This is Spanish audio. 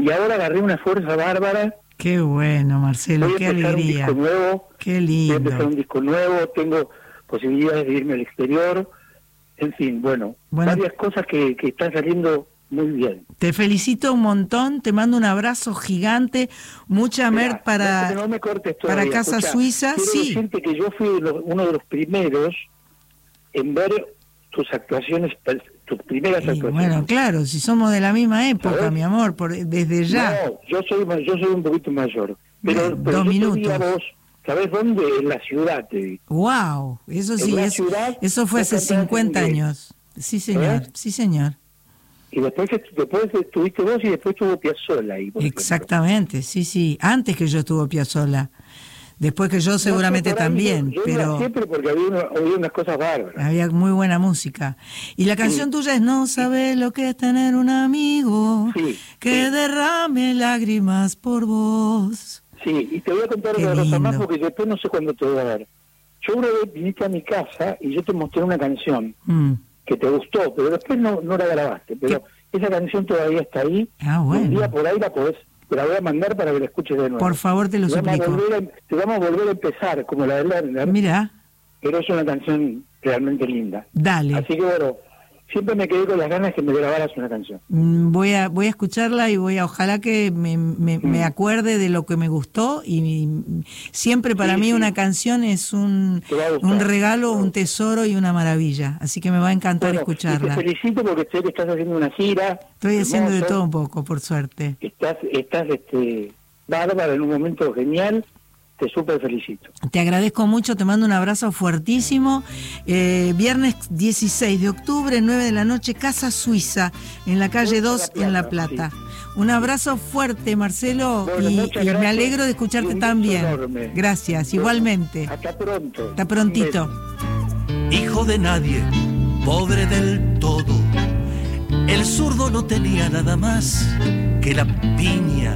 y ahora agarré una fuerza bárbara. Qué bueno, Marcelo, qué alegría. Un disco nuevo, qué lindo. Voy a empezar un disco nuevo, tengo posibilidades de irme al exterior, en fin, bueno, varias cosas que están saliendo muy bien. Te felicito un montón, te mando un abrazo gigante, mucha mer para, no me cortes para todavía. Casa Suiza. Quiero decirte que yo fui uno de los primeros en ver tus actuaciones, tus primeras actuaciones. Bueno, claro, si somos de la misma época, ¿sabes? Mi amor, desde ya. No, yo soy un poquito mayor. Pero 2 minutos. Te vi a vos, ¿sabés dónde? En la ciudad te vi. Wow, eso sí, eso fue hace 50 años. Sí, señor, sí, señor. Y después estuviste vos y después estuvo Piazzolla ahí. Exactamente, sí, antes que yo estuvo Piazzolla. Después que yo seguramente también, pero siempre porque había unas cosas bárbaras. Había muy buena música. Y la canción tuya es No sabes lo que es tener un amigo que derrame lágrimas por vos. Sí, y te voy a contar otra cosa más porque después no sé cuándo te voy a ver. Yo una vez viniste a mi casa y yo te mostré una canción que te gustó, pero después no la grabaste. Pero esa canción todavía está ahí. Bueno. Un día por ahí te la voy a mandar para que la escuches de nuevo. Por favor, te lo suplico. Te vamos a volver a empezar, como la de Lerner. Mira. Pero es una canción realmente linda. Dale. Así que bueno, siempre me quedé con las ganas que me grabaras una canción. Voy a escucharla y ojalá que me acuerde de lo que me gustó y siempre para mí una canción es un regalo, un tesoro y una maravilla, así que me va a encantar escucharla. Te felicito porque sé que estás haciendo una gira. Estoy haciendo de todo un poco, por suerte. Estás bárbara en un momento genial. Te súper felicito. Te agradezco mucho, te mando un abrazo fuertísimo. Viernes 16 de octubre, 9 de la noche, Casa Suiza, en la calle 2 en La Plata. Sí. Un abrazo fuerte, Marcelo, bueno, y me alegro de escucharte tan bien. Enorme. Gracias, igualmente. Hasta pronto. Hasta prontito. Hijo de nadie, pobre del todo. El zurdo no tenía nada más que la piña